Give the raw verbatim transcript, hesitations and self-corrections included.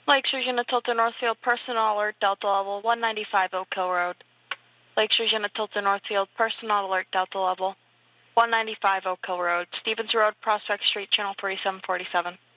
Lakeshore Unit Tilton Northfield, personnel alert, Delta level one ninety-five Oak Hill Road. Lakeshore Unit Tilton Northfield, personnel alert, Delta level one ninety-five Oak Hill Road. Stevens Road, Prospect Street, channel forty-seven forty-seven.